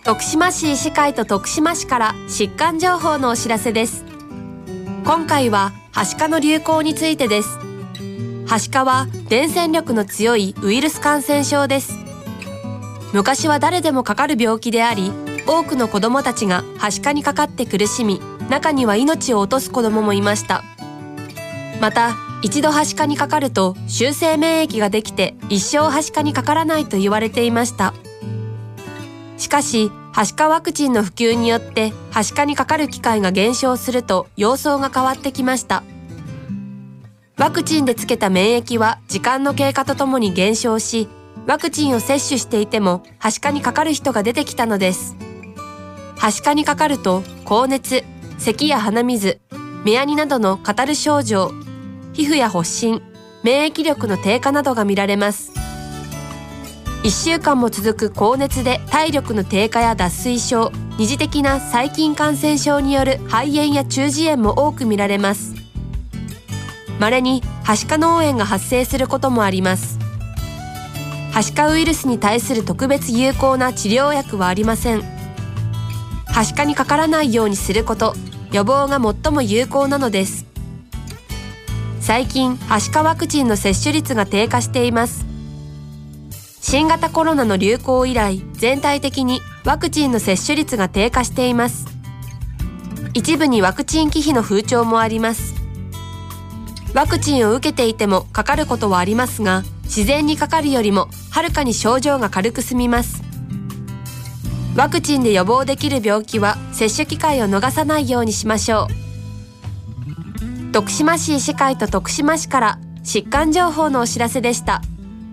徳島市医師会と徳島市から疾患情報のお知らせです。今回ははしかの流行についてです。はしかは伝染力の強いウイルス感染症です。昔は誰でもかかる病気であり、多くの子どもたちがはしかにかかって苦しみ、中には命を落とす子どももいました。また、一度はしかにかかると終生免疫ができて一生はしかにかからないと言われていました。しかし、はしかワクチンの普及によってはしかにかかる機会が減少すると様相が変わってきました。ワクチンでつけた免疫は時間の経過とともに減少し、ワクチンを接種していてもはしかにかかる人が出てきたのです。はしかにかかると高熱、咳や鼻水、目やになどのかたる症状、皮膚や発疹、免疫力の低下などが見られます。1週間も続く高熱で体力の低下や脱水症、二次的な細菌感染症による肺炎や中耳炎も多く見られます。稀にはしか脳炎が発生することもあります。はしかウイルスに対する特別有効な治療薬はありません。はしかにかからないようにすること、予防が最も有効なのです。最近、はしかワクチンの接種率が低下しています。新型コロナの流行以来、全体的にワクチンの接種率が低下しています。一部にワクチン忌避の風潮もあります。ワクチンを受けていてもかかることはありますが、自然にかかるよりもはるかに症状が軽く済みます。ワクチンで予防できる病気は接種機会を逃さないようにしましょう。徳島市医師会と徳島市から疾患情報のお知らせでした。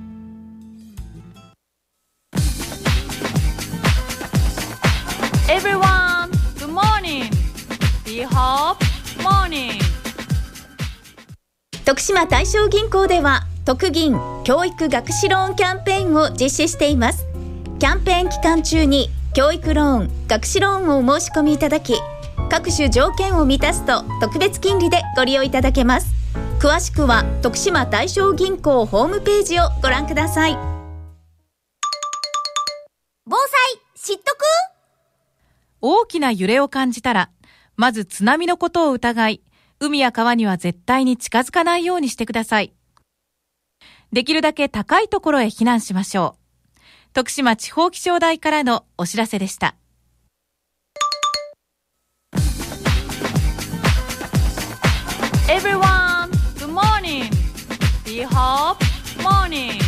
Everyone, good morning. We hope morning. 徳島大正銀行では特銀教育学士ローンキャンペーンを実施しています。キャンペーン期間中に教育ローン、学士ローンをお申し込みいただき、各種条件を満たすと特別金利でご利用いただけます。詳しくは徳島大正銀行ホームページをご覧ください。 防災知っとく？ 大きな揺れを感じたら、まず津波のことを疑い、海や川には絶対に近づかないようにしてください。できるだけ高いところへ避難しましょう。徳島地方気象台からのお知らせでした。Everyone, good morning. We hope morning.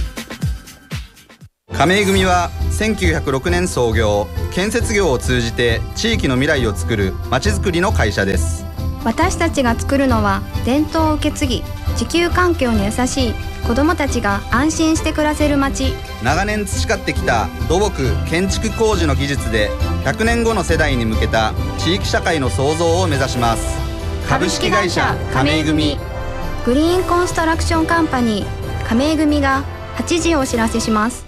亀井組は1906年創業、建設業を通じて地域の未来を作るまちづくりの会社です。 私たちが作るのは伝統を受け継ぎ、地球環境に優しい子どもたちが安心して暮らせる街。 長年培ってきた土木建築工事の技術で100年後の世代に向けた地域社会の創造を目指します。株式会社亀井組。 グリーンコンストラクションカンパニー亀井組が8時をお知らせします。